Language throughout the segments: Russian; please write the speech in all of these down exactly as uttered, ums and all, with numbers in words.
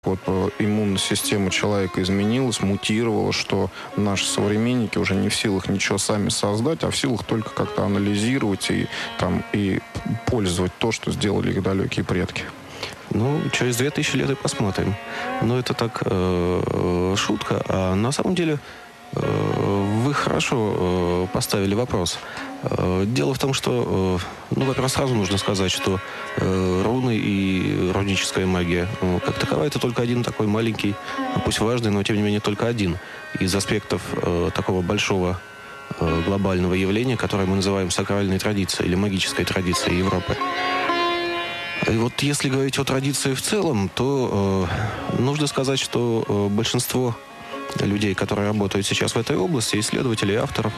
Вот иммунная система человека изменилась, мутировала, что наши современники уже не в силах ничего сами создать, а в силах только как-то анализировать и, там, и пользовать то, что сделали их далекие предки. Ну, через две тысячи лет и посмотрим. Но это так э, шутка. А на самом деле э, вы хорошо э, поставили вопрос. Э, дело в том, что, э, ну, во-первых, сразу нужно сказать, что э, руны и руническая магия, э, как таковая, это только один такой маленький, пусть важный, но тем не менее только один из аспектов э, такого большого э, глобального явления, которое мы называем сакральной традицией или магической традицией Европы. И вот если говорить о традиции в целом, то э, нужно сказать, что э, большинство людей, которые работают сейчас в этой области, исследователей, авторов,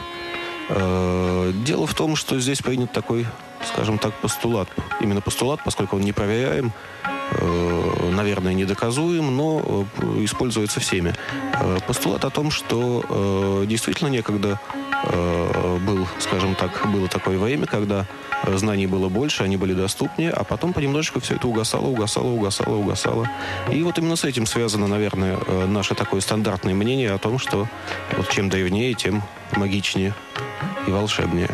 э, дело в том, что здесь принят такой, скажем так, постулат. Именно постулат, поскольку он не проверяем, э, наверное, недоказуем, но э, используется всеми. Э, постулат о том, что э, действительно некогда э, был, скажем так, было такое время, когда знаний было больше, они были доступнее, а потом понемножечку все это угасало, угасало, угасало, угасало. И вот именно с этим связано, наверное, наше такое стандартное мнение о том, что вот чем древнее, тем магичнее и волшебнее.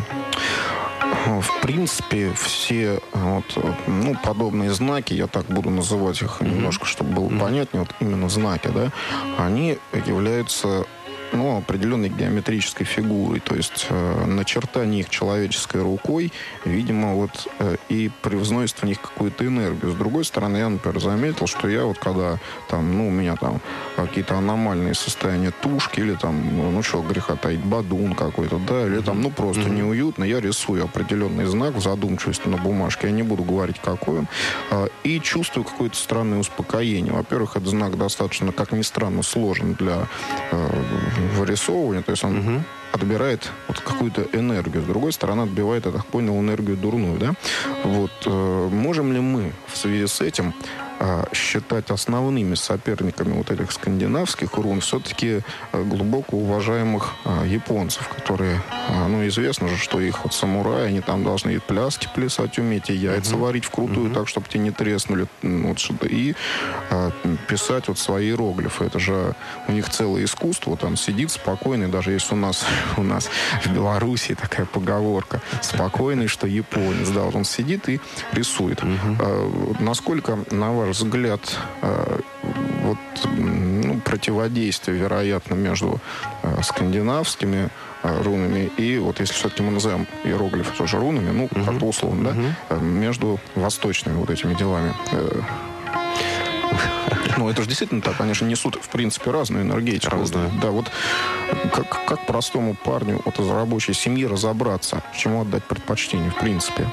В принципе, все вот, ну, подобные знаки, я так буду называть их mm-hmm. немножко, чтобы было mm-hmm. понятнее, вот именно знаки, да, они являются ну, определенной геометрической фигурой, то есть э, начертание их человеческой рукой, видимо, вот э, и привносит в них какую-то энергию. С другой стороны, я, например, заметил, что я вот когда там, ну, у меня там какие-то аномальные состояния тушки, или там, ну, что, греха таить, бадун какой-то, да, или там, ну, просто mm-hmm. неуютно, я рисую определенный знак в задумчивости на бумажке, я не буду говорить, какой он, э, и чувствую какое-то странное успокоение. Во-первых, этот знак достаточно, как ни странно, сложен для э, вырисовывания, то есть он uh-huh. отбирает вот какую-то энергию. С другой стороны, отбивает, я так понял, энергию дурную, да? Вот. Э, можем ли мы в связи с этим э, считать основными соперниками вот этих скандинавских рун все-таки э, глубоко уважаемых э, японцев, которые, э, ну, известно же, что их вот самураи, они там должны и пляски плясать уметь, и яйца uh-huh. варить вкрутую uh-huh. так, чтобы те не треснули, вот что-то, и э, писать вот свои иероглифы. Это же у них целое искусство, вот он сидит спокойный, даже если у нас у нас в Беларуси такая поговорка: спокойный, что японец, да, вот он сидит и рисует. Uh-huh. А, насколько, на ваш взгляд, а, вот, ну, противодействие, вероятно, между а, скандинавскими а, рунами и, вот если все-таки мы назовем иероглифы тоже рунами, ну, uh-huh. как-то условно, uh-huh. да, между восточными вот этими делами? Ну, это же действительно так. Они же несут, в принципе, разную энергетику. Разную. Да, вот как, как простому парню вот из рабочей семьи разобраться, чему отдать предпочтение, в принципе?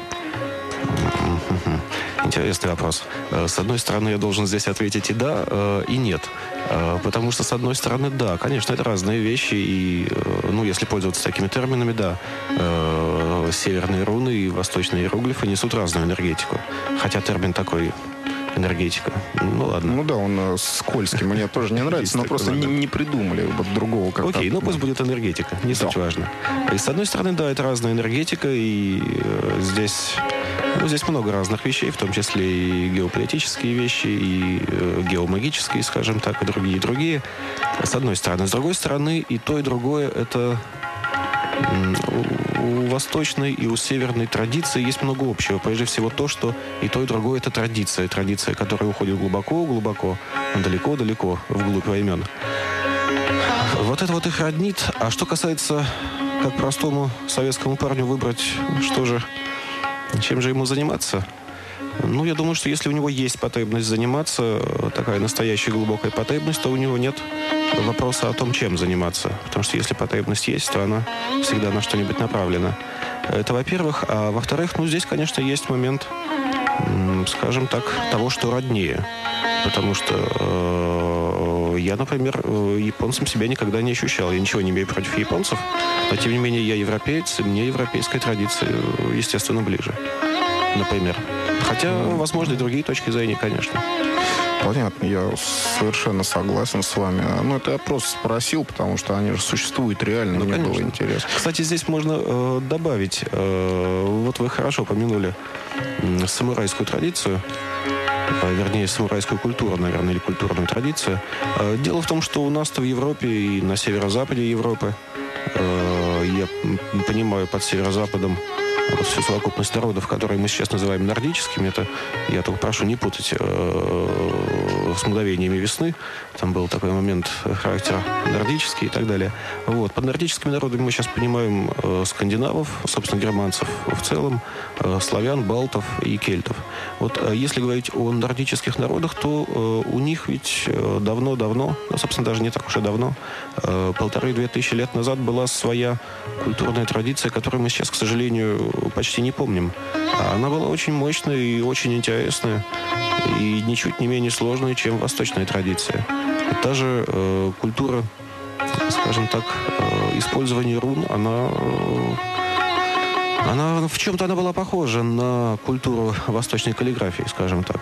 Интересный вопрос. С одной стороны, я должен здесь ответить и да, и нет. Потому что, с одной стороны, да, конечно, это разные вещи. И, ну, если пользоваться такими терминами, да, северные руны и восточные иероглифы несут разную энергетику. Хотя термин такой... энергетика. Ну, ладно. Ну да, он скользкий. Мне тоже не нравится, но просто не, не придумали вот другого как-то. Окей, ну пусть будет энергетика. Не суть важно. И с одной стороны, да, это разная энергетика, и э, здесь, ну, здесь много разных вещей, в том числе и геополитические вещи, и э, геомагические, скажем так, и другие, и другие. С одной стороны. С другой стороны, и то, и другое, это... У восточной и у северной традиции есть много общего. Прежде всего то, что и то, и другое — это традиция. Традиция, которая уходит глубоко-глубоко, далеко-далеко, вглубь времен. Вот это вот их роднит. А что касается, как простому советскому парню выбрать, что же, чем же ему заниматься? Ну, я думаю, что если у него есть потребность заниматься, такая настоящая глубокая потребность, то у него нет вопроса о том, чем заниматься. Потому что если потребность есть, то она всегда на что-нибудь направлена. Это во-первых. А во-вторых, ну, здесь, конечно, есть момент, скажем так, того, что роднее. Потому что э, я, например, японцем себя никогда не ощущал. Я ничего не имею против японцев, но, тем не менее, я европеец, и мне европейская традиция, естественно, ближе. Например. Хотя, возможно, и другие точки зрения, конечно. Понятно, я совершенно согласен с вами. Ну, это я просто спросил, потому что они же существуют реально, ну, мне конечно. Было интересно. Кстати, здесь можно э, добавить, э, вот вы хорошо упомянули э, самурайскую традицию. вернее, самурайскую культуру, наверное, или культурную традицию. Дело в том, что у нас-то в Европе и на северо-западе Европы, я понимаю под северо-западом вот всю совокупность народов, которые мы сейчас называем нордическими, это, я только прошу не путать э, с мгновениями весны, там был такой момент характера нордический и так далее. Вот. Под нордическими народами мы сейчас понимаем э, скандинавов, собственно, германцев в целом, э, славян, балтов и кельтов. Вот э, если говорить о нордических народах, то э, у них ведь э, давно-давно, ну, собственно, даже не так уж и давно, э, полторы-две тысячи лет назад была своя культурная традиция, которую мы сейчас, к сожалению, почти не помним. Она была очень мощная и очень интересная, и ничуть не менее сложная, чем восточная традиция. Та же э, культура, скажем так, э, использования рун, она, э, она в чем-то она была похожа на культуру восточной каллиграфии, скажем так.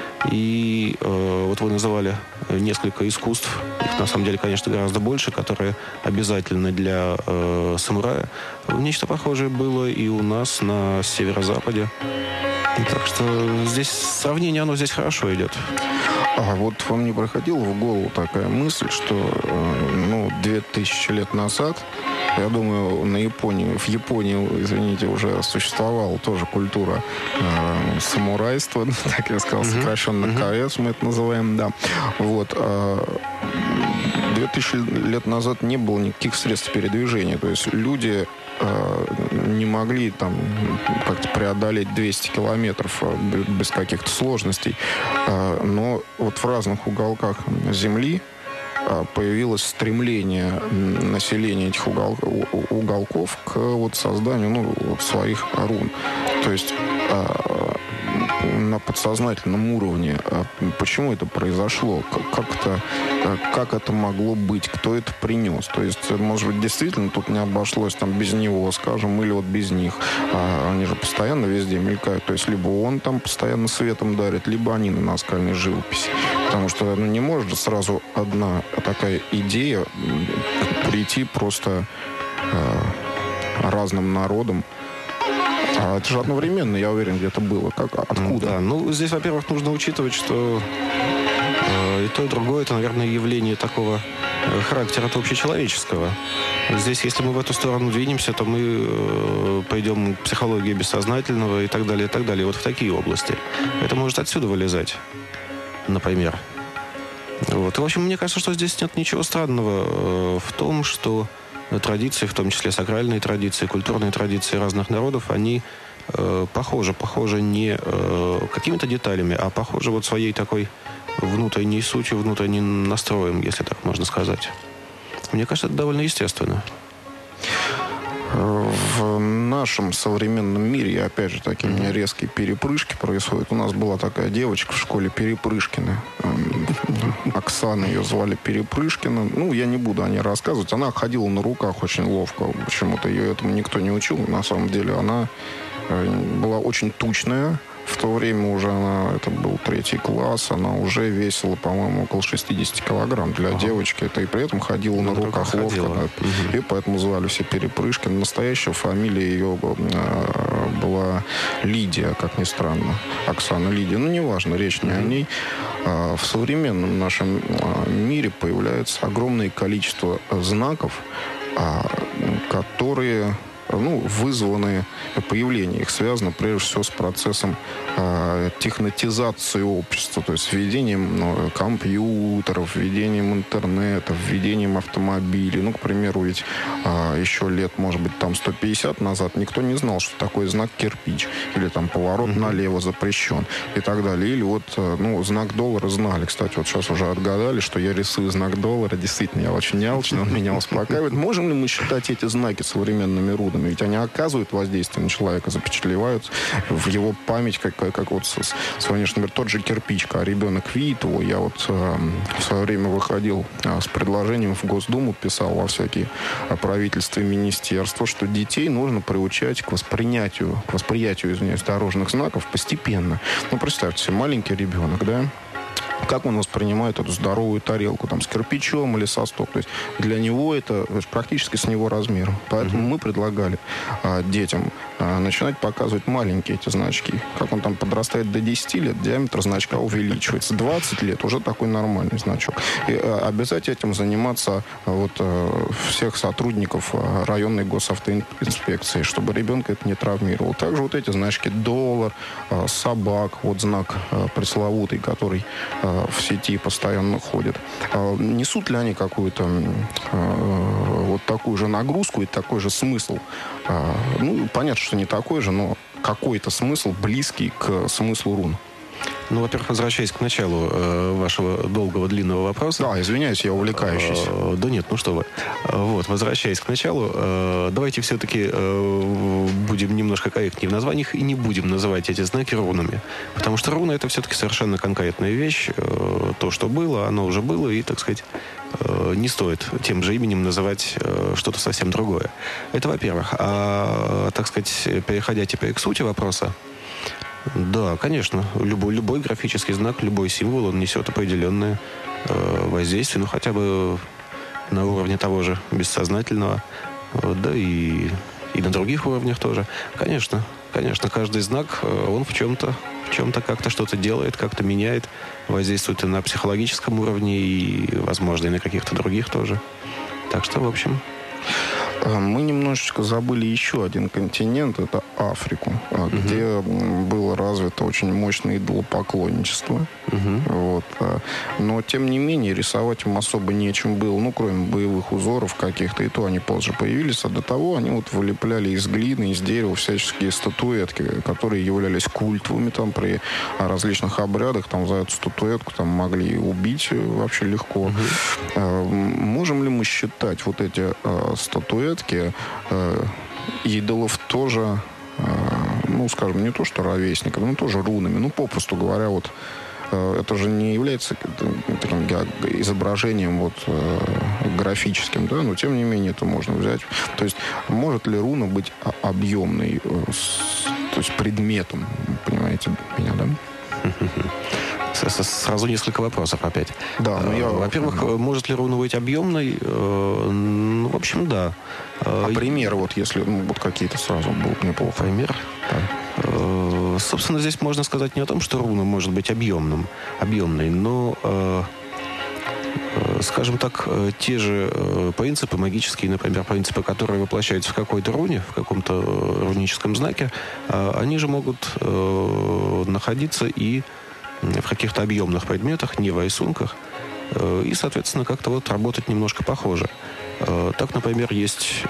И э, вот вы называли несколько искусств, их на самом деле, конечно, гораздо больше, которые обязательны для э, самурая. Нечто похожее было и у нас на северо-западе. Так что здесь сравнение, оно здесь хорошо идет. А вот вам не проходила в голову такая мысль, что э, ну, две тысячи лет назад, я думаю, на Японии, в Японии, извините, уже существовала тоже культура э, самурайства, так я сказал, сокращенно mm-hmm. КС, мы это называем, да. Вот. Э, две тысячи лет назад не было никаких средств передвижения, то есть люди э, не могли там как-то преодолеть двести километров без каких-то сложностей, э, но вот в разных уголках Земли появилось стремление населения этих угол, уголков к вот созданию ну, вот своих рун. То есть э, на подсознательном уровне. Э, почему это произошло? Как, это, э, как это могло быть? Кто это принес? То есть, может быть, действительно тут не обошлось там без него, скажем, или вот без них. А они же постоянно везде мелькают. То есть, либо он там постоянно светом дарит, либо они на наскальной живописи. Потому что ну, не может сразу одна такая идея прийти просто э, разным народам. А это же одновременно, я уверен, где-то было. Как, откуда? Да, ну, здесь, во-первых, нужно учитывать, что э, и то, и другое, это, наверное, явление такого э, характера общечеловеческого. Здесь, если мы в эту сторону двинемся, то мы э, пойдем к психологии бессознательного и так далее, и так далее. Вот в такие области. Это может отсюда вылезать. Например. Вот. И, в общем, мне кажется, что здесь нет ничего странного э, в том, что традиции, в том числе сакральные традиции, культурные традиции разных народов, они э, похожи. Похожи не э, какими-то деталями, а похожи вот своей такой внутренней сутью, внутренним настроем, если так можно сказать. Мне кажется, это довольно естественно. В нашем современном мире, опять же, такие mm-hmm. резкие перепрыжки происходят. У нас была такая девочка в школе Перепрышкина. Оксана ее звали Перепрышкина. Ну, я не буду о ней рассказывать. Она ходила на руках очень ловко. Почему-то ее этому никто не учил. На самом деле она была очень тучная. В то время уже она, это был третий класс, она уже весила, по-моему, около шестьдесят килограмм для ага. девочки. Это и при этом ходила на, на руках ловко. Да. Угу. И поэтому звали все Перепрышкин. Настоящая фамилия ее э, была Лидия, как ни странно. Оксана Лидия. Ну, неважно, речь не угу. о ней. А в современном нашем мире появляется огромное количество знаков, а, которые... ну, вызваны, появление их связано прежде всего с процессом э, технотизации общества, то есть введением ну, компьютеров, введением интернета, введением автомобилей. Ну, к примеру, ведь э, еще лет, может быть, там сто пятьдесят назад никто не знал, что такое знак кирпич, или там поворот mm-hmm. налево запрещен и так далее. Или вот, э, ну, знак доллара знали. Кстати, вот сейчас уже отгадали, что я рисую знак доллара. Действительно, я очень неалчный, он меня успокаивает. Можем ли мы считать эти знаки современными рунами? Ведь они оказывают воздействие на человека, запечатлеваются в его память, как, как вот сегодняшний, например, тот же кирпич, а ребенок видит его. Я вот э, в свое время выходил э, с предложением в Госдуму, писал во всякие э, правительства и министерства, что детей нужно приучать к воспринятию, к восприятию, извиняюсь, дорожных знаков постепенно. Ну, представьте себе, маленький ребенок, да, как он воспринимает эту здоровую тарелку, там, с кирпичом или со сток. То есть для него это практически с него размером. Поэтому mm-hmm. мы предлагали а, детям а, начинать показывать маленькие эти значки. Как он там подрастает до десяти лет, диаметр значка увеличивается. двадцать лет уже такой нормальный значок. И а, обязать этим заниматься а, вот, а, всех сотрудников а, районной госавтоинспекции, чтобы ребенка это не травмировало. Также вот эти значки доллар, а, собак, вот знак а, пресловутый, который а, в сети постоянно ходят. Несут ли они какую-то вот такую же нагрузку и такой же смысл? Ну, понятно, что не такой же, но какой-то смысл близкий к смыслу рун. Ну, во-первых, возвращаясь к началу э, вашего долгого, длинного вопроса. Да, извиняюсь, я увлекающийся. Э, да нет, ну что вы. Вот, возвращаясь к началу, э, давайте все-таки э, будем немножко корректнее в названиях и не будем называть эти знаки рунами. Потому что руна — это все-таки совершенно конкретная вещь. Э, то, что было, оно уже было, и, так сказать, э, не стоит тем же именем называть э, что-то совсем другое. Это во-первых. А, так сказать, переходя теперь к сути вопроса, да, конечно. Любой, любой графический знак, любой символ, он несет определенное э, воздействие, ну, хотя бы на уровне того же бессознательного, э, да и, и на других уровнях тоже. Конечно, конечно, каждый знак, э, он в чем-то, в чем-то как-то что-то делает, как-то меняет, воздействует и на психологическом уровне, и, возможно, и на каких-то других тоже. Так что, в общем... Мы немножечко забыли еще один континент, это Африку, угу. где было развито очень мощное идолопоклонничество. Угу. Вот. Но, тем не менее, рисовать им особо нечем было, ну, кроме боевых узоров каких-то, и то они позже появились, а до того они вот вылепляли из глины, из дерева всяческие статуэтки, которые являлись культовыми там при различных обрядах, там за эту статуэтку там могли убить вообще легко. Угу. Можем ли мы считать вот эти статуэтки Э, идолов тоже, э, ну, скажем, не то что ровесниками, но тоже рунами. Ну, попросту говоря, вот э, это же не является таким изображением вот, э, графическим, да, но тем не менее это можно взять. То есть может ли руна быть объемной, э, с, то есть предметом, понимаете меня, да? Сразу несколько вопросов опять. Да, ну я... Во-первых, да. Может ли руна быть объемной? Ну, в общем, да. А примеры, вот если ну, вот какие-то сразу было бы неплохо. Пример? Да. Собственно, здесь можно сказать не о том, что руна может быть объемным, объемной, но, скажем так, те же принципы магические, например, принципы, которые воплощаются в какой-то руне, в каком-то руническом знаке, они же могут находиться и в каких-то объемных предметах, не в рисунках, и, соответственно, как-то вот работать немножко похоже. Так, например, есть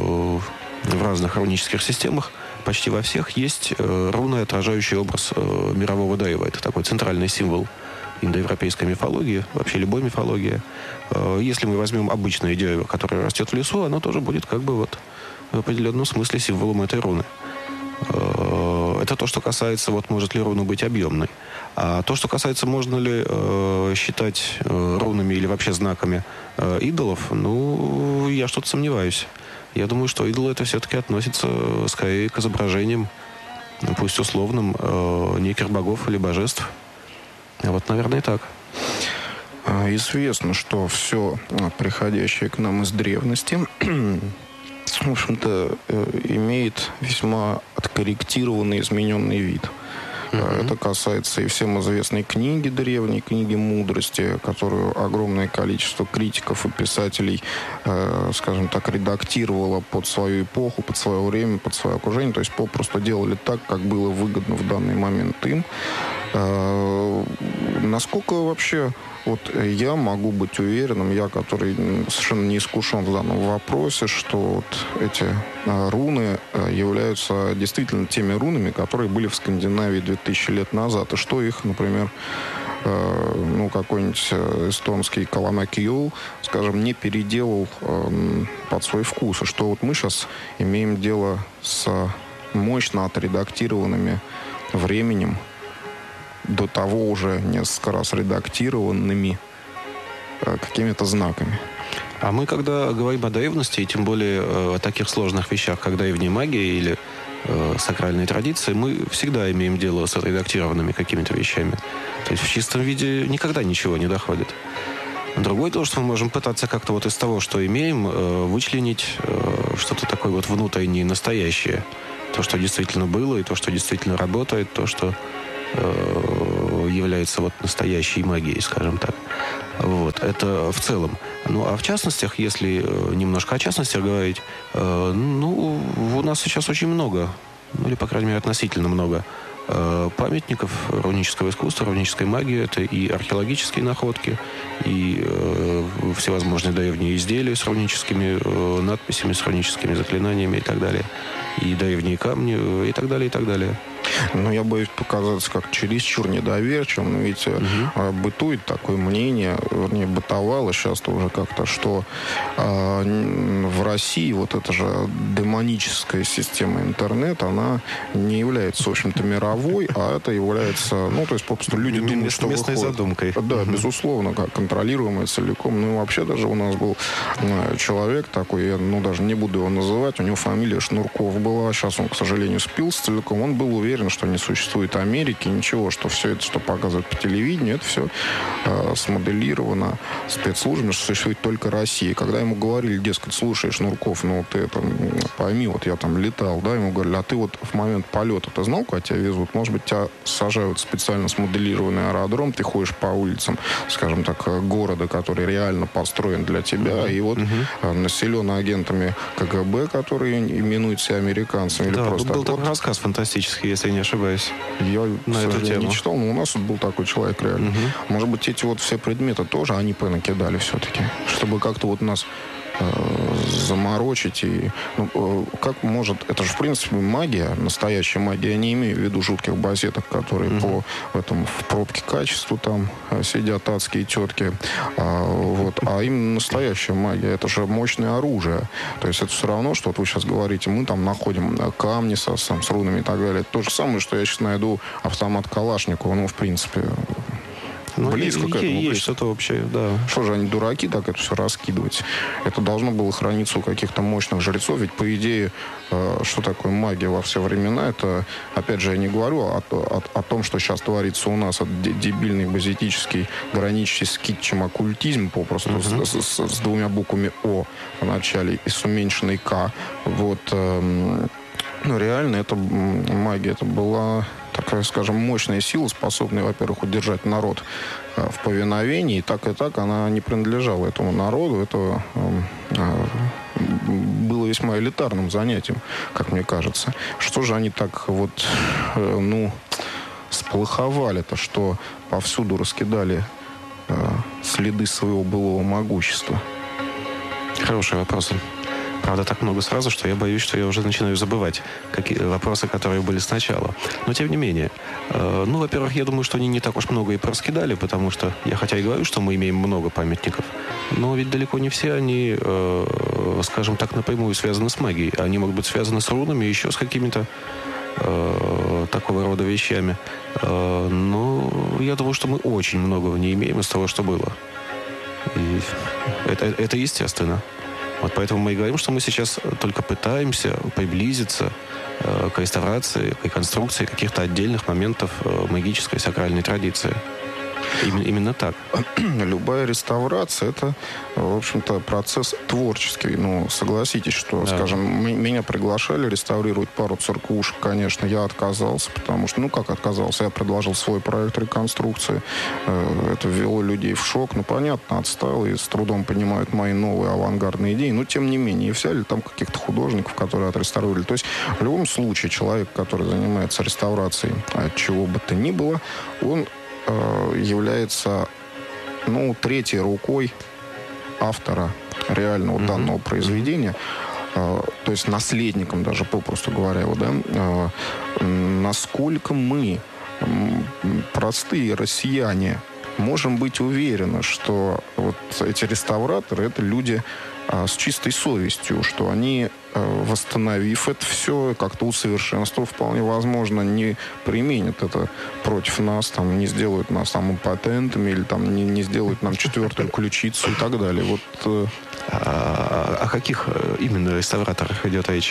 в разных рунических системах, почти во всех, есть руны, отражающие образ мирового дерева. Это такой центральный символ индоевропейской мифологии, вообще любой мифологии. Если мы возьмем обычное дерево, которое растет в лесу, оно тоже будет как бы вот в определенном смысле символом этой руны. Это то, что касается, вот может ли руна быть объемной. А то, что касается, можно ли э, считать э, рунами или вообще знаками э, идолов, ну, я что-то сомневаюсь. Я думаю, что идолы это все-таки относится скорее к изображениям, пусть условным, э, неких богов или божеств. А вот, наверное, и так. Известно, что все приходящее к нам из древности... в общем-то, имеет весьма откорректированный, измененный вид. Uh-huh. Это касается и всем известной книги древней, книги мудрости, которую огромное количество критиков и писателей, э, скажем так, редактировало под свою эпоху, под свое время, под свое окружение. То есть попросту делали так, как было выгодно в данный момент им. Э, насколько вообще вот я могу быть уверенным, я, который совершенно не искушен в данном вопросе, что вот эти э, руны э, являются действительно теми рунами, которые были в Скандинавии две тысячи лет назад. И что их, например, э, ну, какой-нибудь эстонский Каламакиул, скажем, не переделал э, под свой вкус. И что вот мы сейчас имеем дело с мощно отредактированными временем, до того уже несколько раз редактированными э, какими-то знаками. А мы, когда говорим о древности, и тем более э, о таких сложных вещах, как древняя магия или э, сакральной традиции, мы всегда имеем дело с отредактированными какими-то вещами. То есть в чистом виде никогда ничего не доходит. Другое то, что мы можем пытаться как-то вот из того, что имеем, э, вычленить э, что-то такое вот внутреннее, настоящее. То, что действительно было, и то, что действительно работает, то, что э, является вот настоящей магией, скажем так. Вот. Это в целом. Ну, а в частностях, если немножко о частностях говорить, э, ну, у нас сейчас очень много, ну, или, по крайней мере, относительно много э, памятников рунического искусства, рунической магии. Это и археологические находки, и э, всевозможные древние изделия с руническими э, надписями, с руническими заклинаниями и так далее. И древние камни, и так далее, и так далее. Ну, я боюсь показаться как чересчур недоверчивым, но ведь угу. бытует такое мнение, вернее, бытовало сейчас-то уже как-то, что э, в России вот эта же демоническая система интернета, она не является, в общем-то, мировой, а это является, ну, то есть, попросту люди М- думают, что местной выходит. задумкой. Да, угу. безусловно, как контролируемая целиком. Ну, и вообще даже у нас был человек такой, я, ну, даже не буду его называть, у него фамилия Шнурков была, сейчас он, к сожалению, спился целиком, он был уверен, что не существует Америки, ничего, что все это, что показывают по телевидению, это все э, смоделировано спецслужбами, что существует только Россия. Когда ему говорили, дескать, слушай, Шнурков, ну ты это, пойми, вот я там летал, да, ему говорили, а ты вот в момент полета, ты знал, куда тебя везут? Может быть, тебя сажают в специально смоделированный аэродром, ты ходишь по улицам, скажем так, города, который реально построен для тебя, uh-huh. и вот uh-huh. населен агентами КГБ, которые именуют себя американцами. Да, или просто был такой рассказ фантастический, если я не ошибаюсь. Я на эту тему не читал, но у нас вот был такой человек реально. Угу. Может быть, эти вот все предметы тоже они понакидали все-таки, чтобы как-то вот нас э, заморочить. И, ну, э, как может... Это же, в принципе, магия, настоящая магия. Я не имею в виду жутких басеток, которые угу. по этом, в пробке качеству там сидят адские тетки. А, вот, а именно настоящая магия. Это же мощное оружие. То есть это все равно, что вот вы сейчас говорите, мы там находим камни со, с, с рунами и так далее. Это то же самое, что я сейчас найду автомат Калашникова. Ну, в принципе... Ну, близко есть, к этому. Есть что-то общее, да. Что же они дураки так это все раскидывать? Это должно было храниться у каких-то мощных жрецов. Ведь, по идее, э, что такое магия во все времена? Это, опять же, я не говорю о, о, о том, что сейчас творится у нас. Это дебильный, базитический, граничащий с китчем оккультизм, попросту, uh-huh. с, с, с двумя буквами О в начале и с уменьшенной К. Вот. Э, ну, реально, это магия. Это была... такая, скажем, мощная сила, способная, во-первых, удержать народ э, в повиновении. И так и так она не принадлежала этому народу. Это э, э, было весьма элитарным занятием, как мне кажется. Что же они так вот, э, ну, сплоховали-то, что повсюду раскидали э, следы своего былого могущества? Хорошие вопросы. Правда, так много сразу, что я боюсь, что я уже начинаю забывать какие вопросы, которые были сначала. Но, тем не менее, э, ну, во-первых, я думаю, что они не так уж много и пораскидали, потому что я хотя и говорю, что мы имеем много памятников, но ведь далеко не все они, э, скажем так, напрямую связаны с магией. Они могут быть связаны с рунами, еще с какими-то э, такого рода вещами. Э, но я думаю, что мы очень многого не имеем из того, что было. И это, это естественно. Вот поэтому мы и говорим, что мы сейчас только пытаемся приблизиться э, к реставрации, к реконструкции каких-то отдельных моментов э, магической сакральной традиции. Именно, именно так. Любая реставрация — это, в общем-то, процесс творческий. Ну, согласитесь, что, да. скажем, м- меня приглашали реставрировать пару церквушек, конечно, я отказался, потому что, ну, как отказался? Я предложил свой проект реконструкции. Это ввело людей в шок. Ну, понятно, отстал и с трудом понимают мои новые авангардные идеи. Но, тем не менее, и взяли там каких-то художников, которые отреставрировали. То есть, в любом случае, человек, который занимается реставрацией чего бы то ни было, он является, ну, третьей рукой автора реального mm-hmm. данного произведения, э, то есть наследником даже, попросту говоря, его, да, э, насколько мы, простые россияне, можем быть уверены, что вот эти реставраторы — это люди э, с чистой совестью, что они, э, восстановив это все, как-то усовершенствовав, вполне возможно, не применят это против нас, там, не сделают нас там импотентами или там, не, не сделают нам четвертую ключицу и так далее. Вот, э, а, о каких именно реставраторах идет речь?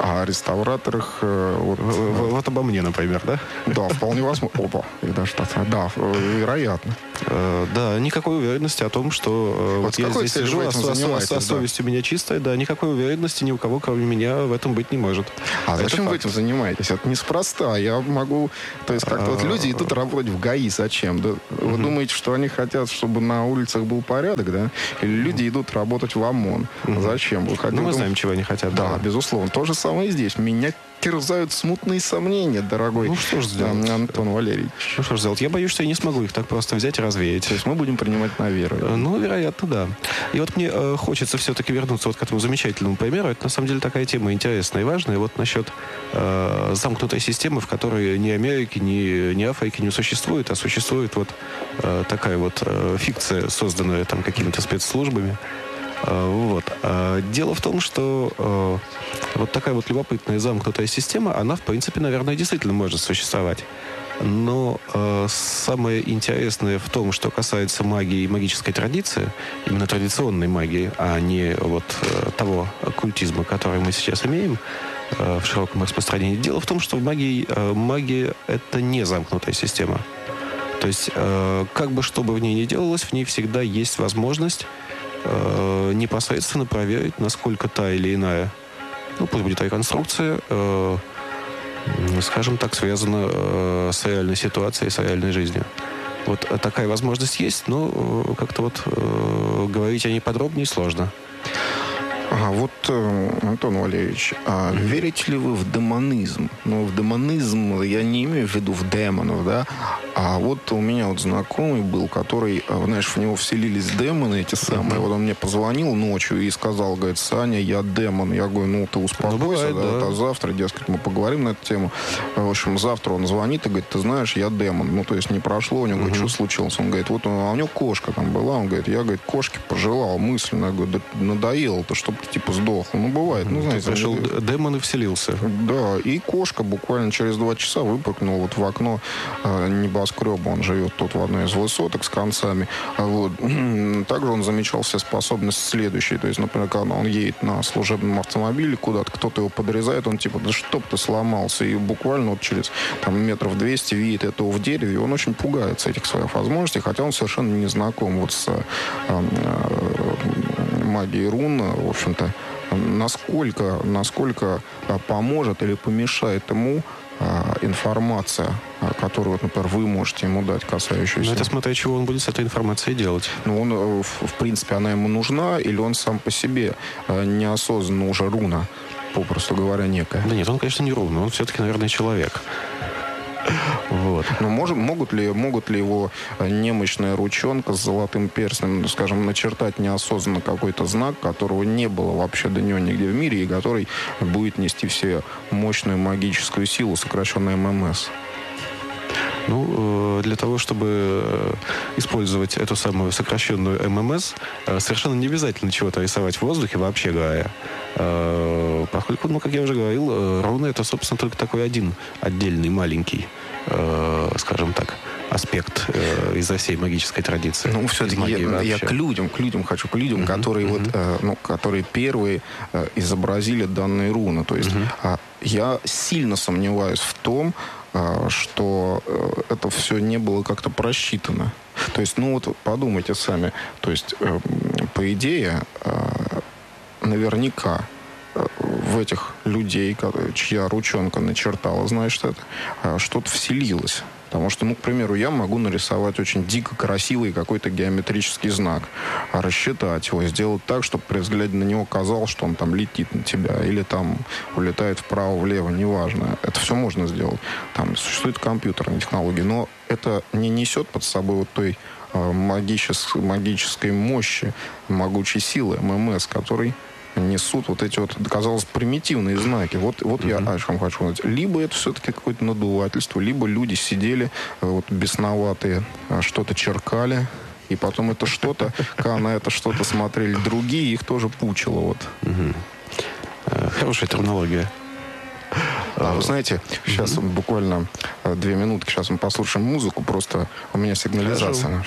А о реставраторах... э, Вот, В- Вот обо мне, например, да? да, вполне возможно. Опа, и даже так, да, э, вероятно. Э, Да, никакой уверенности о том, что э, Вот вот с я какой здесь целью сижу, вы а, этим со- со- занимаетесь, со- да? совесть у меня чистая, да, никакой уверенности ни у кого, кроме меня, в этом быть не может. А Это зачем вы факт. этим занимаетесь? Это неспроста. Я могу... То есть как-то вот люди идут работать в ГАИ. Зачем? Да? Вы думаете, что они хотят, чтобы на улицах был порядок, да? Или люди идут работать в ОМОН? Зачем? Вы хотите... Ну, мы знаем, чего они хотят. Да, безусловно. То же самое и здесь. Меня терзают смутные сомнения, дорогой Ну, что ж сделать? Ан- Антон Валерьевич. Ну, что ж сделать? Я боюсь, что я не смогу их так просто взять и развеять. То есть мы будем принимать на веру. Э, Ну, вероятно, да. И вот мне э, хочется все-таки вернуться вот к этому замечательному примеру. Это, на самом деле, такая тема интересная и важная. Вот насчет э, замкнутой системы, в которой ни Америки, ни, ни Африки не существует, а существует вот э, такая вот э, фикция, созданная там какими-то спецслужбами. Э, Вот. А дело в том, что э, вот такая вот любопытная замкнутая система, она, в принципе, наверное, действительно может существовать. Но э, самое интересное в том, что касается магии и магической традиции, именно традиционной магии, а не вот э, того оккультизма, который мы сейчас имеем э, в широком распространении. Дело в том, что в магии, э, магия — это не замкнутая система. То есть, э, как бы что бы в ней ни делалось, в ней всегда есть возможность э, непосредственно проверить, насколько та или иная, ну, пусть будет реконструкция, э, скажем так, связана э, с реальной ситуацией, с реальной жизнью. Вот э, такая возможность есть, но э, как-то вот э, говорить о ней подробнее сложно. А вот, э, Антон Валерьевич, а верите ли вы в демонизм? Ну, в демонизм я не имею в виду в демонов, да? А вот у меня вот знакомый был, который, э, знаешь, в него вселились демоны эти самые. Вот он мне позвонил ночью и сказал, говорит, Саня, я демон. Я говорю, ну, ты успокойся, Ну, бывает, да, да. это завтра, дескать, мы поговорим на эту тему. В общем, завтра он звонит и говорит, ты знаешь, я демон. Ну, то есть не прошло, у него, говорит, что случилось? Он говорит, вот, а у него кошка там была. Он говорит, я, говорит, кошке пожелал мысленно. Я говорю, да надоело-то, чтобы типа сдохло. Ну, бывает. Ну, знаете, Пришел ну, демон и вселился. да, и кошка буквально через два часа выпрыгнула вот в окно э, небоскреба. Он живет тут в одной из высоток с концами. А вот. Также он замечал все способности следующие. То есть, например, когда он едет на служебном автомобиле куда-то, кто-то его подрезает, он типа, да чтоб ты сломался. И буквально вот через там, метров двести видит этого в дереве, и он очень пугается этих своих возможностей, хотя он совершенно не знаком вот с э, э, магией рун, в общем-то. Насколько, насколько а, поможет или помешает ему а, информация, а, которую, вот, например, вы можете ему дать, касающуюся... Но это смотря, чего он будет с этой информацией делать. Ну, он, э, в, в принципе, она ему нужна, или он сам по себе э, неосознанно уже руна, попросту говоря, некая? Да нет, он, конечно, не ровный, он все-таки, наверное, человек. Вот. Но может, могут, ли, могут ли его немощная ручонка с золотым перстнем, скажем, начертать неосознанно какой-то знак, которого не было вообще до него нигде в мире, и который будет нести в себе мощную магическую силу, сокращенную эм эм эс? Ну, э, для того, чтобы э, использовать эту самую сокращенную эм эм эс, э, совершенно не обязательно чего-то рисовать в воздухе, вообще говоря. Э, Поскольку, ну, как я уже говорил, э, руны — это, собственно, только такой один отдельный маленький, э, скажем так, аспект э, из-за всей магической традиции. Ну, из все-таки магии я, я вообще. к людям, к людям хочу, к людям, Мгм, которые, мгм. вот, э, ну, которые первые э, изобразили данные руны. То есть а, я сильно сомневаюсь в том, а, что э, это все не было как-то просчитано. То есть, ну вот подумайте сами. То есть, э, по идее, э, наверняка э, в этих людей, ко- чья ручонка начертала, значит, это, э, что-то вселилось. Потому что, ну, к примеру, я могу нарисовать очень дико красивый какой-то геометрический знак, а рассчитать его, сделать так, чтобы при взгляде на него казалось, что он там летит на тебя или там улетает вправо-влево, неважно. Это все можно сделать. Там существуют компьютерные технологии, но это не несет под собой вот той э, магической, магической мощи, могучей силы эм эм эс, который несут вот эти вот, казалось, примитивные знаки. Вот, вот mm-hmm. я о чем хочу сказать. Либо это все-таки какое-то надувательство, либо люди сидели вот бесноватые, что-то черкали, и потом это что-то, когда на это что-то смотрели другие, их тоже пучило. Вот. Мгм. Э, Хорошая терминология. А, вы знаете, сейчас Mm-hmm. буквально э, две минутки, сейчас мы послушаем музыку, просто у меня сигнализация.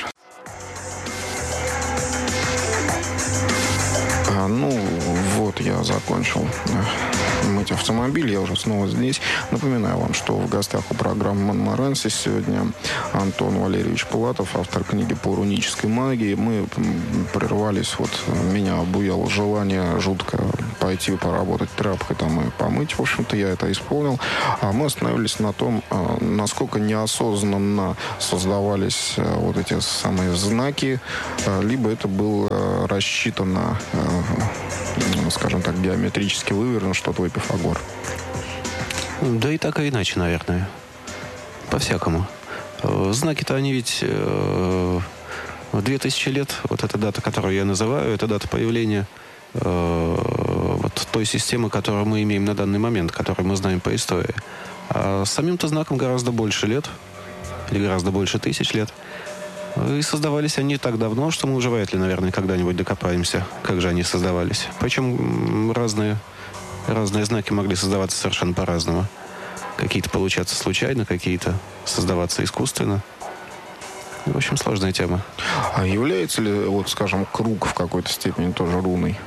А, ну, вот я закончил. Да. мыть автомобиль. Я уже снова здесь. Напоминаю вам, что в гостях у программы «Монморанси» сегодня Антон Валерьевич Пулатов, автор книги по рунической магии. Мы прервались, вот меня обуяло желание жутко пойти поработать тряпкой там и помыть. В общем-то, я это исполнил. А мы остановились на том, насколько неосознанно создавались вот эти самые знаки, либо это было рассчитано, скажем так, геометрически выверено, что твой Пифагор. Да и так, и иначе, наверное. По-всякому. Знаки-то они ведь э, две тысячи лет, вот эта дата, которую я называю, это дата появления э, вот той системы, которую мы имеем на данный момент, которую мы знаем по истории. А самим-то знаком гораздо больше лет, или гораздо больше тысяч лет. И создавались они так давно, что мы уже вряд ли, наверное, когда-нибудь докопаемся, как же они создавались. Причем разные, разные знаки могли создаваться совершенно по-разному. Какие-то получаться случайно, какие-то создаваться искусственно. В общем, сложная тема. А является ли, вот, скажем, круг в какой-то степени тоже руной?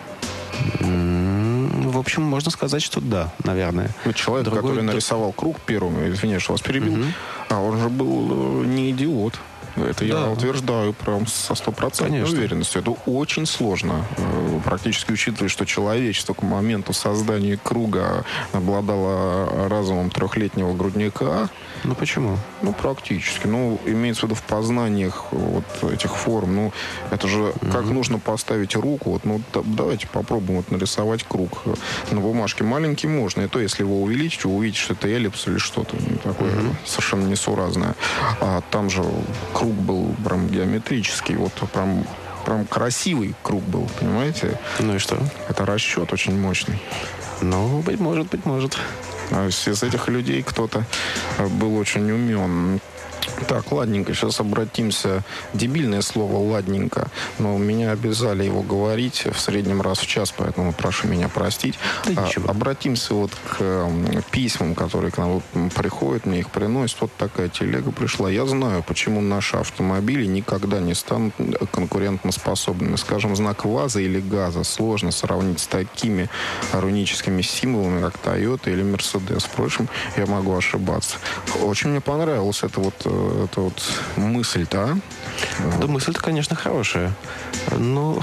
В общем, можно сказать, что да, наверное. Человек, Другой... который нарисовал круг первым, извиняюсь, что вас перебил, угу. а он же был не идиот. Это да. я утверждаю прям со стопроцентной уверенностью. Это очень сложно. Практически учитывая, что человечество к моменту создания круга обладало разумом трехлетнего грудника. Ну почему? Ну, практически. Ну, имеется в виду в познаниях вот этих форм. Ну, это же mm-hmm. как нужно поставить руку. Вот, ну, да, давайте попробуем вот нарисовать круг. На бумажке маленький можно. И то, если его увеличить, вы увидите, что это эллипс или что-то такое mm-hmm. совершенно несуразное. А там же круг был прям геометрический. Вот прям, прям красивый круг был, понимаете? Ну и что? Это расчет очень мощный. Ну, быть может, быть может. А из этих людей кто-то был очень умен. Так, ладненько, сейчас обратимся. Дебильное слово «ладненько», но меня обязали его говорить в среднем раз в час, поэтому прошу меня простить. Да а, обратимся вот к письмам, которые к нам приходят, мне их приносят. Вот такая телега пришла. Я знаю, почему наши автомобили никогда не станут конкурентоспособными. Скажем, знак ВАЗа или ГАЗа сложно сравнить с такими руническими символами, как Toyota или Mercedes. Впрочем, я могу ошибаться. Очень мне понравилось это вот это вот мысль-то, а? Да, мысль-то, конечно, хорошая. Ну,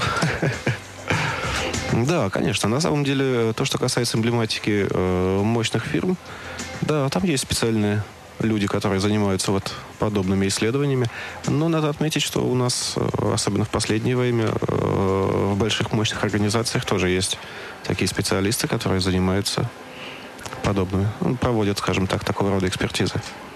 да, конечно. На самом деле, то, что касается эмблематики э, мощных фирм, да, там есть специальные люди, которые занимаются вот подобными исследованиями. Но надо отметить, что у нас, особенно в последнее время, э, в больших мощных организациях тоже есть такие специалисты, которые занимаются подобными, проводят, скажем так, такого рода экспертизы.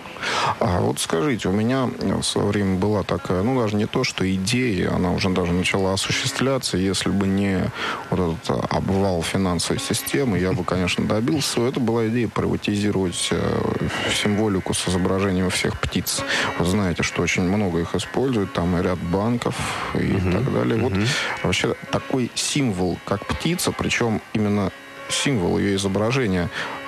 А вот скажите, у меня в свое время была такая, ну, даже не то, что идея, она уже даже начала осуществляться. Если бы не вот этот обвал финансовой системы, я бы, конечно, добился. Это была идея приватизировать символику с изображением всех птиц. Вы знаете, что очень много их используют, там и ряд банков и uh-huh. так далее. Uh-huh. Вот вообще такой символ, как птица, причем именно символ ее изображения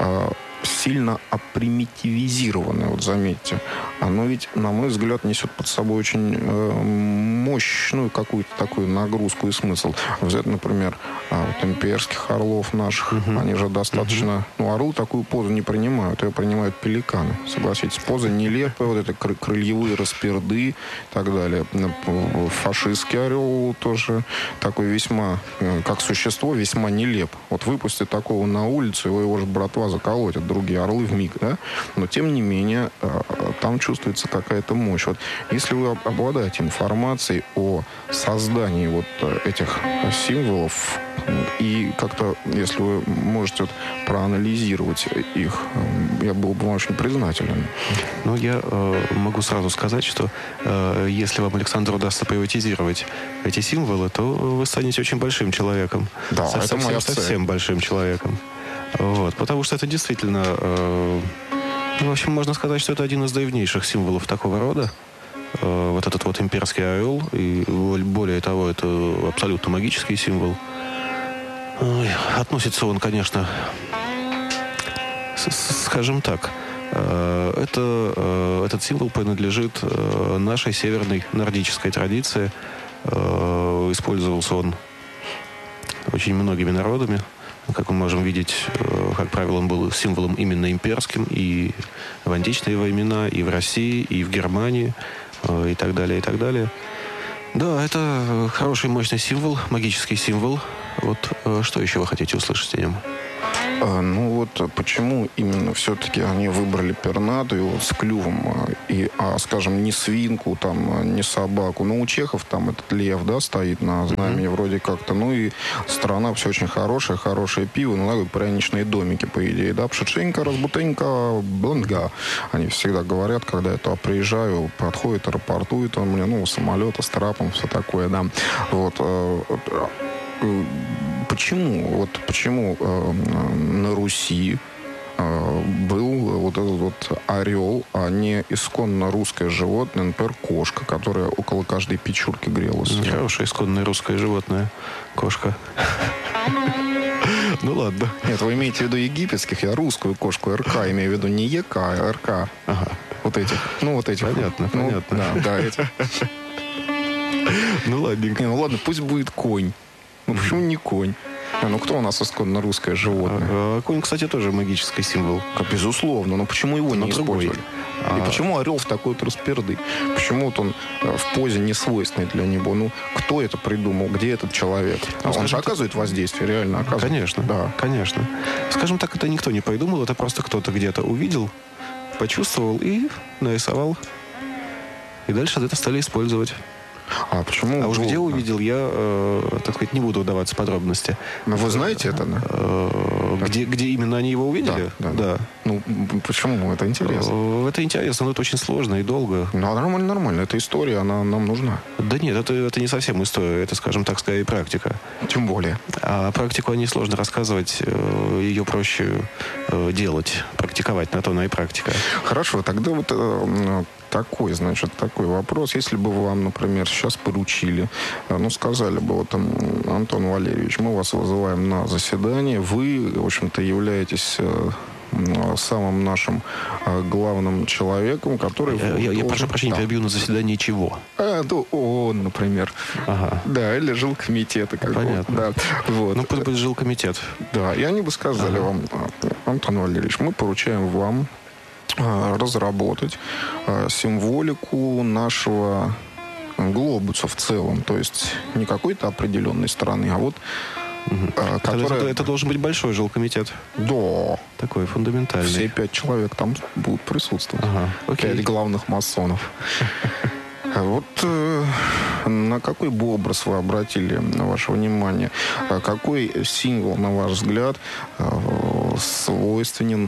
сильно опримитивизированное, вот заметьте. Оно ведь, на мой взгляд, несет под собой очень э, мощную какую-то такую нагрузку и смысл. Взять, например, а, вот имперских орлов наших, uh-huh. они же достаточно... Uh-huh. Ну, орлы такую позу не принимают, ее принимают пеликаны. Согласитесь, поза нелепая, вот это кры- крыльевые расперды и так далее. Фашистский орел тоже такой весьма, как существо, весьма нелеп. Вот выпусти такого на улицу, его, его же братва заколотит, другие орлы вмиг, да? Но, тем не менее, там чувствуется какая-то мощь. Вот если вы обладаете информацией о создании вот этих символов и как-то, если вы можете вот проанализировать их, я был бы вам очень признателен. Ну, я э, могу сразу сказать, что э, если вам, Александр, удастся приватизировать эти символы, то вы станете очень большим человеком. Да, совсем, это моя цель. Совсем большим человеком. Вот, потому что это действительно, э, в общем, можно сказать, что это один из древнейших символов такого рода. Э, вот этот вот имперский орел, и более того, это абсолютно магический символ. Ой, относится он, конечно, с, скажем так, э, это, э, этот символ принадлежит э, нашей северной нордической традиции. Э, использовался он очень многими народами Как мы можем видеть, как правило, он был символом именно имперским и в античные времена, и в России, и в Германии, и так далее, и так далее. Да, это хороший, мощный символ, магический символ. Вот что еще вы хотите услышать о нем? А, ну вот почему именно все-таки они выбрали пернатую вот, с клювом, и, а, скажем, не свинку, там, не собаку. Ну, у чехов там этот лев, да, стоит на знамени mm-hmm. вроде как-то. Ну и страна все очень хорошая, хорошее пиво, ну, такие пряничные домики, по идее, да. Пшиченька, разбутенька, бланга. Они всегда говорят, когда я туда приезжаю, подходит, аэропортует он мне, ну, самолета с трапом, все такое, да. Вот. Почему, вот почему э, на Руси э, был вот этот вот орел, а не исконно русское животное, например, кошка, которая около каждой печурки грелась? Хорошее исконное русское животное. Кошка. Ну ладно. Нет, вы имеете в виду египетских, я русскую кошку, РК, имею в виду не ЕК, а РК. Ага. Вот этих. Ну, вот этих. Понятно, ну, понятно. Да, да, этих. Ну ладненько. Не, ну ладно, пусть будет конь. Ну почему не конь? А, ну кто у нас исконно русское животное? А, конь, кстати, тоже магический символ. Как, безусловно, но почему его но не другой. использовали? А... И почему орел в такой вот расперды? Почему вот он в позе не свойственной для него? Ну, кто это придумал? Где этот человек? Ну, он же оказывает так... воздействие, реально оказывает. Конечно, да. Конечно. Скажем так, это никто не придумал, это просто кто-то где-то увидел, почувствовал и нарисовал. И дальше это стали использовать. А почему? А уж где увидел, я, э, так сказать, не буду вдаваться в подробности. Но вы знаете это, да? Э, где, где именно они его увидели? Да, да. да. Ну, почему? Это интересно. Э, это интересно, но это очень сложно и долго. Ну, нормально, нормально. Это история, она нам нужна. Да нет, это, это не совсем история. Это, скажем так, скорее практика. Тем более. А практику о ней сложно рассказывать. Ее проще делать, практиковать. На то она и практика. Хорошо, тогда вот... Такой, значит, такой вопрос. Если бы вам, например, сейчас поручили, ну, сказали бы, вот, Антон Валерьевич, мы вас вызываем на заседание, вы, в общем-то, являетесь самым нашим главным человеком, который... Я, я, я прошу прощения, перебью, на заседании чего? А, ну, ООН, например. Ага. Да, или жилкомитета. Понятно. Да, вот. Ну, пусть будет жилкомитет. Да, и они бы сказали ага. вам, Антон Валерьевич, мы поручаем вам разработать символику нашего глобуса в целом. То есть не какой-то определенной страны, а вот... Угу. Которая... Это, это должен быть большой жилкомитет. Да. Такой фундаментальный. Все пять человек там будут присутствовать. Ага. Пять главных масонов. Вот на какой бы образ вы обратили ваше внимание? Какой символ, на ваш взгляд, свойственен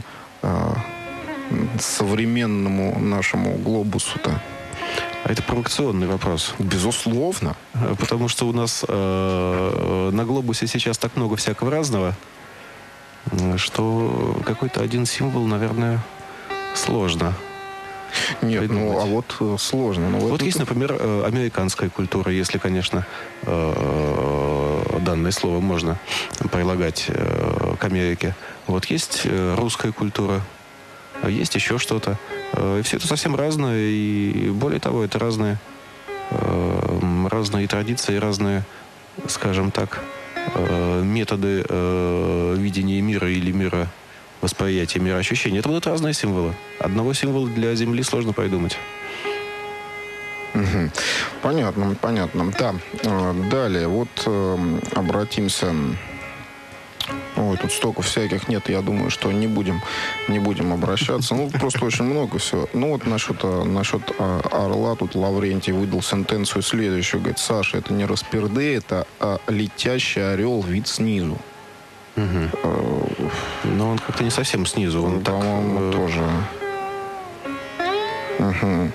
современному нашему глобусу-то? А это провокационный вопрос. Безусловно. Потому что у нас э, на глобусе сейчас так много всякого разного, что какой-то один символ, наверное, сложно. Нет, придумать. ну, а вот сложно. Ну, вот вот есть, это... например, американская культура, если, конечно, данное слово можно прилагать к Америке. Вот есть русская культура, есть еще что-то. И все это совсем разное. И более того, это разные, разные традиции, разные, скажем так, методы видения мира или мира восприятия, мироощущения. Это будут разные символы. Одного символа для Земли сложно придумать. Угу. Понятно, понятно. Да. Далее, вот э, обратимся... Ой, тут столько всяких нет, я думаю, что не будем, не будем обращаться. Ну, просто очень много всего. Ну, вот насчет, насчет орла, тут Лаврентий выдал сентенцию следующую. Говорит, Саша, это не расперды, это а, летящий орел, вид снизу. Угу. Но он как-то не совсем снизу. Он, по-моему, так... тоже. Угу.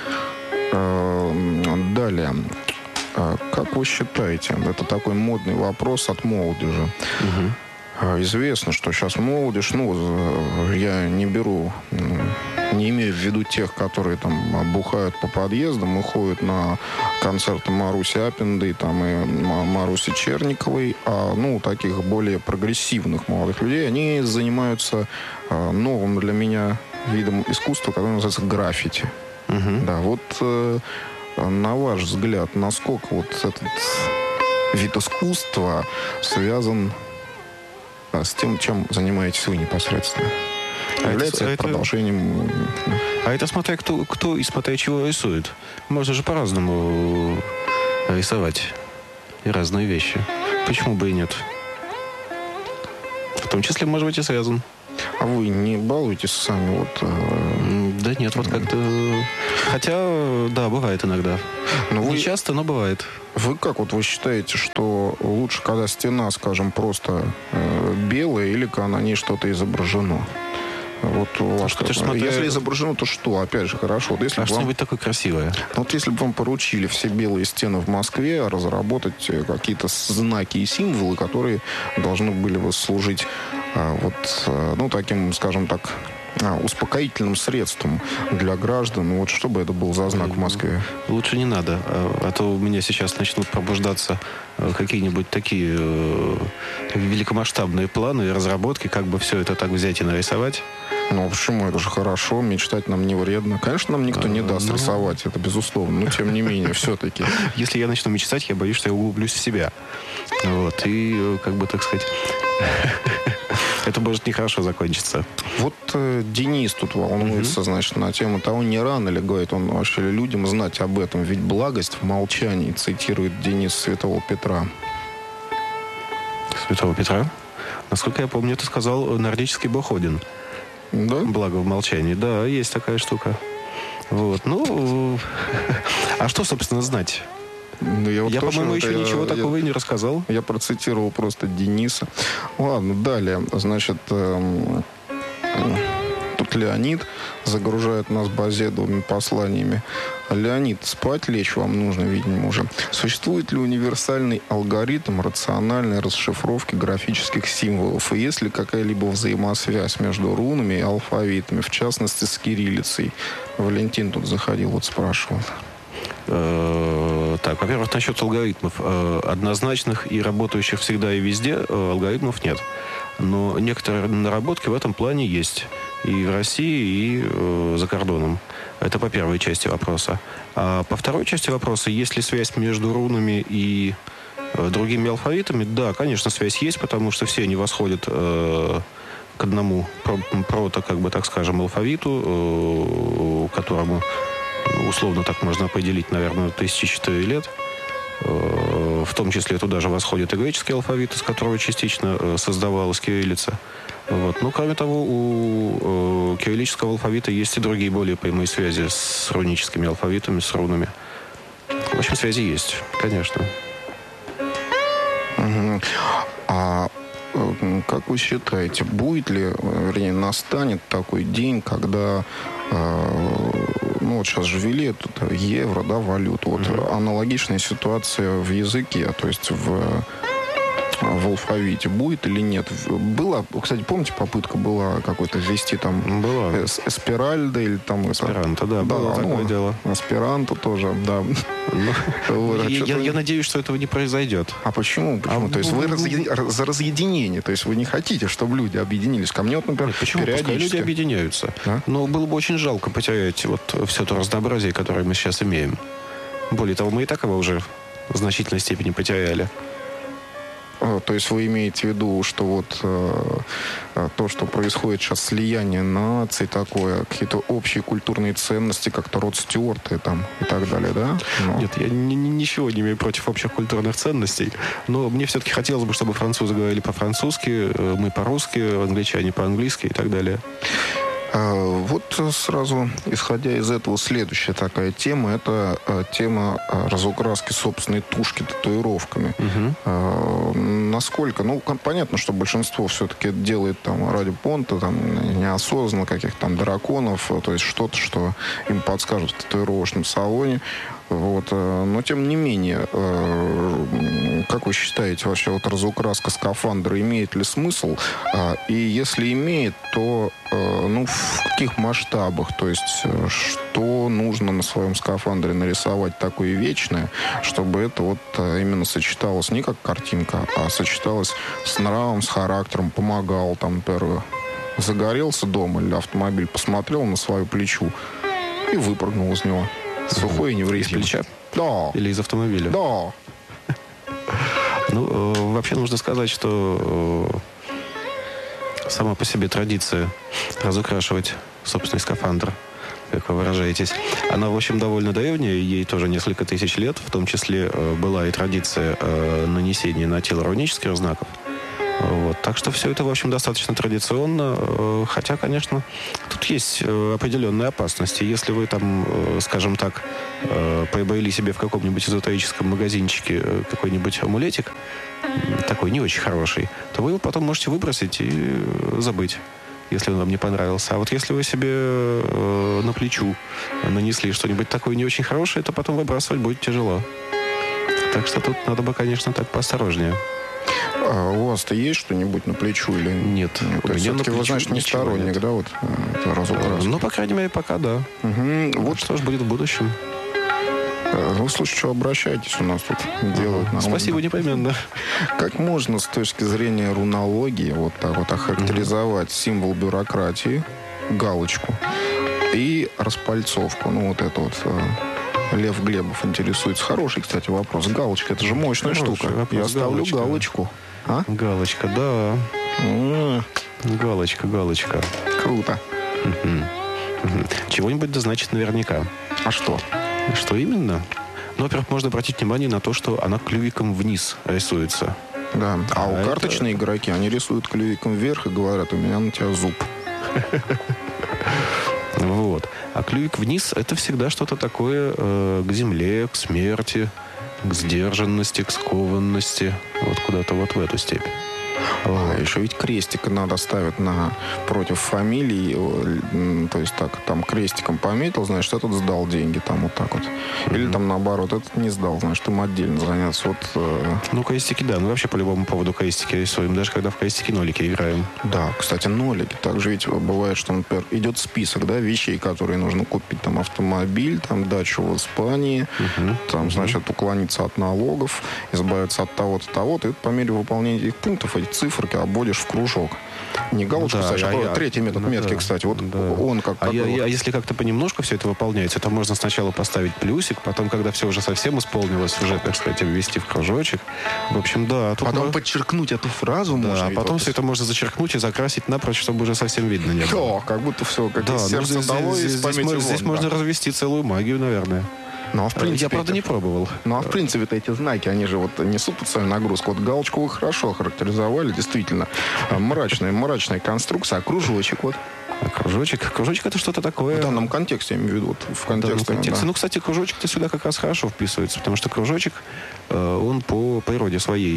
Далее. Как вы считаете, это такой модный вопрос от молодежи. Угу. Известно, что сейчас молодежь, ну, я не беру, не имею в виду тех, которые там бухают по подъездам, уходят на концерты Маруси Аппендой там, и Маруси Черниковой, а, ну, таких более прогрессивных молодых людей, они занимаются новым для меня видом искусства, который называется граффити. Угу. Да, вот на ваш взгляд, насколько вот этот вид искусства связан а, с тем, чем занимаетесь вы непосредственно. А Является это, это это, продолжением... а это смотря кто, кто и смотря чего рисует. Можно же по-разному рисовать и разные вещи. Почему бы и нет? В том числе, может быть, и связан. А вы не балуетесь сами? Вот, э... Да нет, вот как-то... Хотя, да, бывает иногда. Но не вы... часто, но бывает. Вы как вот вы считаете, что лучше, когда стена, скажем, просто э, белая, или когда на ней что-то изображено? Вот у вас что, что если изображено, то что? Опять же, хорошо. Вот если а вам... что-нибудь такое красивое? Вот если бы вам поручили все белые стены в Москве разработать какие-то знаки и символы, которые должны были бы служить а, вот, а, ну, таким, скажем так, а, успокоительным средством для граждан. Вот что бы это был за знак в Москве? Лучше не надо. А, а то у меня сейчас начнут пробуждаться какие-нибудь такие э, великомасштабные планы и разработки, как бы все это так взять и нарисовать. Ну, почему? Это же хорошо, мечтать нам не вредно. Конечно, нам никто не даст ну... рисовать, это безусловно. Но, тем не менее, все-таки. Если я начну мечтать, я боюсь, что я углублюсь в себя. Вот. И, как бы, так сказать, это может нехорошо закончиться. Вот э, Денис тут волнуется, mm-hmm. значит, на тему того, не рано ли, говорит он, вообще людям знать об этом. Ведь благость в молчании, цитирует Денис Святого Петра. Святого Петра? Насколько я помню, это сказал нордический бог Один. Да? Благо в молчании. Да, есть такая штука. Вот. Ну, а что, собственно, знать? Ну, я, вот я по-моему, еще я, ничего я, такого и не рассказал. Я процитировал просто Дениса. Ладно, далее. Значит, эм, тут Леонид загружает нас базедовыми посланиями. Леонид, спать лечь вам нужно, видимо, уже. Существует ли универсальный алгоритм рациональной расшифровки графических символов? И есть ли какая-либо взаимосвязь между рунами и алфавитами, в частности, с кириллицей? Валентин тут заходил, вот спрашивал. Так, во-первых, насчет алгоритмов. Однозначных и работающих всегда и везде алгоритмов нет. Но некоторые наработки в этом плане есть. И в России, и за кордоном. Это по первой части вопроса. А по второй части вопроса, есть ли связь между рунами и другими алфавитами? Да, конечно, связь есть, потому что все они восходят э, к одному прото, как бы так скажем, алфавиту, э, которому условно так можно поделить, наверное, тысячи четыре лет. В том числе туда же восходит и греческий алфавит, из которого частично создавалась кириллица. Вот. Но, кроме того, у кириллического алфавита есть и другие более прямые связи с руническими алфавитами, с рунами. В общем, связи есть, конечно. Угу. А как вы считаете, будет ли, вернее, настанет такой день, когда, ну вот сейчас же ввели тут евро, да, валюту, вот mm-hmm. аналогичная ситуация в языке, то есть в, в алфавите будет или нет? Была, кстати, помните, попытка была какой-то ввести там была. Эс, эсперальдо или там... Эсперанто, да, да, было такое ну, дело. Эсперанто тоже, да. Вот, я, я, я надеюсь, что этого не произойдет. А почему? почему? А, то есть вы разъедин... за разъединение, то есть вы не хотите, чтобы люди объединились? Ко мне вот, например, Нет, почему? Пускай люди объединяются. А? Но было бы очень жалко потерять вот все то разнообразие, которое мы сейчас имеем. Более того, мы и так его уже в значительной степени потеряли. То есть вы имеете в виду, что вот э, то, что происходит сейчас, слияние наций такое, какие-то общие культурные ценности, как-то Род Стюарты там и так далее, да? Но... Нет, я ни, ничего не имею против общих культурных ценностей, но мне все-таки хотелось бы, чтобы французы говорили по-французски, мы по-русски, англичане по-английски и так далее. Вот сразу, исходя из этого, следующая такая тема, это тема разукраски собственной тушки татуировками. Угу. Насколько, ну, понятно, что большинство все-таки делает там ради понта, там, неосознанно каких-то там драконов, то есть что-то, что им подскажут в татуировочном салоне. Вот. Но, тем не менее, как вы считаете, вообще вот разукраска скафандра имеет ли смысл? И если имеет, то ну, в каких масштабах? То есть что нужно на своем скафандре нарисовать такое вечное, чтобы это вот именно сочеталось не как картинка, а сочеталось с нравом, с характером, помогал там, например, загорелся дома или автомобиль, посмотрел на свою плечу и выпрыгнул из него. Сухой и невредимый. Из плеча? Да. Или из автомобиля? Да. Ну, вообще нужно сказать, что сама по себе традиция разукрашивать собственный скафандр, как вы выражаетесь. Она, в общем, довольно древняя, ей тоже несколько тысяч лет. В том числе э, была и традиция э, нанесения на тело рунических знаков. Вот. Так что все это, в общем, достаточно традиционно. Э, хотя, конечно, тут есть э, определенные опасности. Если вы там, э, скажем так, э, приобрели себе в каком-нибудь эзотерическом магазинчике э, какой-нибудь амулетик, такой не очень хороший, то вы его потом можете выбросить и э, забыть, если он вам не понравился. А вот если вы себе э, на плечу нанесли что-нибудь такое не очень хорошее, то потом выбрасывать будет тяжело. Так что тут надо бы, конечно, так поосторожнее. А у вас-то есть что-нибудь на плечу или нет? Нет, у меня все-таки на вы, значит, не сторонник, нет. да, вот разукраски? Ну, по крайней мере, пока да. Угу. Вот что ж будет в будущем. Ну, слушай, что, обращайтесь, у нас тут делают нормально. Спасибо, непременно. Как можно с точки зрения рунологии вот так вот охарактеризовать mm-hmm. символ бюрократии, галочку и распальцовку? Ну, вот это вот Лев Глебов интересуется. Хороший, кстати, вопрос. Галочка, это же мощная Хороший штука. Вопрос. Я ставлю галочка. галочку. А? Галочка, да. Mm. Галочка, галочка. Круто. Mm-hmm. Mm-hmm. Чего-нибудь да значит наверняка. А что? Что именно? Ну, во-первых, можно обратить внимание на то, что она клювиком вниз рисуется. Да. А, а у это... карточные игроки, они рисуют клювиком вверх и говорят, у меня на тебя зуб. Вот. А клювик вниз — это всегда что-то такое э, к земле, к смерти, к сдержанности, к скованности. Вот куда-то вот в эту степь. А еще ведь крестик надо ставить на против фамилии, то есть так, там крестиком пометил, значит, этот сдал деньги, там вот так вот. Или mm-hmm. там наоборот, этот не сдал, значит, им отдельно заняться. Вот, э... Ну, крестики, да, мы вообще по любому поводу крестики рисуем, даже когда в крестики нолики играем. Да, кстати, нолики. Также ведь бывает, что, например, идет список, да, вещей, которые нужно купить, там, автомобиль, там, дачу в Испании, mm-hmm. там, значит, уклониться от налогов, избавиться от того-то, того-то, и по мере выполнения этих пунктов эти циферки обводишь в кружок. Не галочку, да, ставишь, а, а третий метод ну, метки, да, кстати. Вот да. он как... А, я, вот. я, если как-то понемножку все это выполняется, то можно сначала поставить плюсик, потом, когда все уже совсем исполнилось, уже, так сказать, ввести в кружочек. В общем, да. Тут потом мы... подчеркнуть эту фразу да, можно. А потом все это можно зачеркнуть и закрасить напрочь, чтобы уже совсем видно не было. О, как будто все, как да, из сердца ну, здесь, дало, здесь, из здесь, памяти здесь, вон, здесь да. можно развести целую магию, наверное. Ну, а в принципе, я, правда, эти... не пробовал. Ну, а в принципе-то эти знаки, они же вот несут под свою нагрузку. Вот галочку вы хорошо характеризовали, действительно. Мрачная, мрачная конструкция, а кружочек вот. А кружочек? Кружочек — это что-то такое... В данном контексте, я имею в виду, вот, в контексте. В контексте. Да. Ну, кстати, кружочек-то сюда как раз хорошо вписывается, потому что кружочек, э, он по природе своей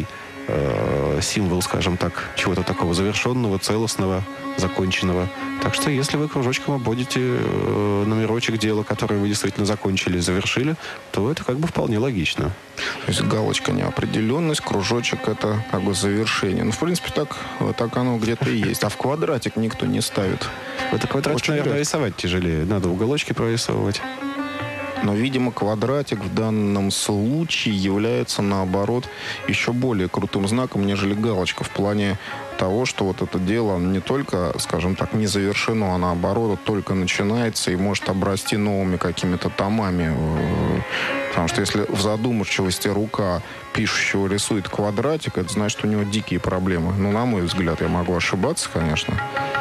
э, символ, скажем так, чего-то такого завершенного, целостного, законченного. Так что, если вы кружочком обводите э, номерочек дела, которое вы действительно закончили, завершили, то это как бы вполне логично. То есть галочка — неопределенность, кружочек — это как бы завершение. Ну, в принципе, так, так оно где-то и есть. А в квадратик никто не ставит. Это квадратик, Очень наверное, редко. рисовать тяжелее. Надо уголочки прорисовывать. Но, видимо, квадратик в данном случае является, наоборот, еще более крутым знаком, нежели галочка, в плане того, что вот это дело не только, скажем так, не завершено, а наоборот, только начинается и может обрасти новыми какими-то томами. Потому что если в задумчивости рука пишущего рисует квадратик, это значит, что у него дикие проблемы. Ну, на мой взгляд, я могу ошибаться, конечно.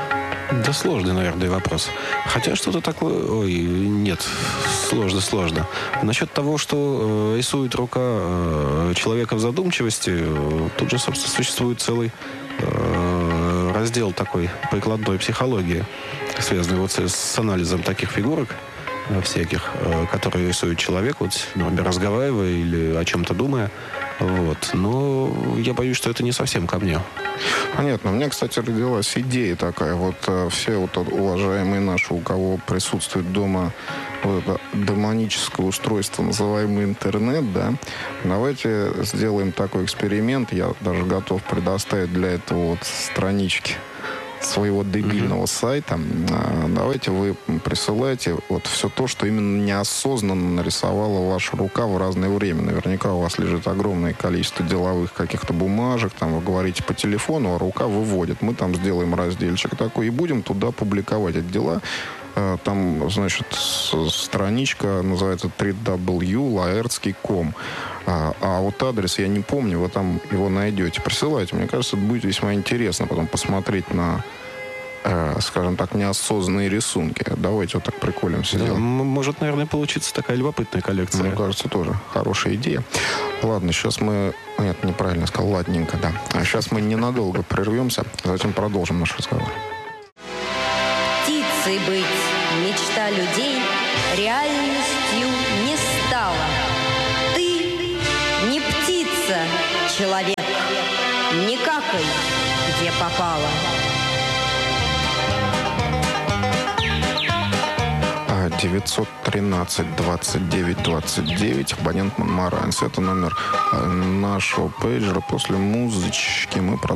Да сложный, наверное, вопрос. Хотя что-то такое... Ой, нет, сложно-сложно. Насчет того, что э, рисует рука э, человека в задумчивости, э, тут же, собственно, существует целый э, раздел такой прикладной психологии, связанный вот с, с анализом таких фигурок э, всяких, э, которые рисует человек, вот, например, разговаривая или о чем-то думая. Вот. Но я боюсь, что это не совсем ко мне. Понятно. У меня, кстати, родилась идея такая. Вот э, все вот уважаемые наши, у кого присутствует дома вот это демоническое устройство, называемое интернет, да, давайте сделаем такой эксперимент. Я даже готов предоставить для этого вот странички своего дебильного mm-hmm. сайта. Давайте вы присылайте вот все то, что именно неосознанно нарисовала ваша рука в разное время. Наверняка у вас лежит огромное количество деловых каких-то бумажек, там вы говорите по телефону, а рука выводит. Мы там сделаем разделчик такой и будем туда публиковать эти дела. Там, значит, страничка называется дабл ю дабл ю дабл ю точка лаэртский точка ком. А, а вот адрес я не помню, вы там его найдете. Присылайте. Мне кажется, это будет весьма интересно потом посмотреть на э, скажем так, неосознанные рисунки. Давайте вот так приколимся. Да, делаем. может, наверное, получиться такая любопытная коллекция. Мне кажется, тоже хорошая идея. Ладно, сейчас мы... Нет, неправильно сказал, ладненько, да. А сейчас мы ненадолго прервемся, затем продолжим наш разговор. Птицей быть мечта людей реальностью не стала. Ты не птица, человек, не какай, где попало. девятьсот тринадцать двадцать девять двадцать девять, абонент Монмаранс. Это номер нашего пейджера. После музычки мы продолжим.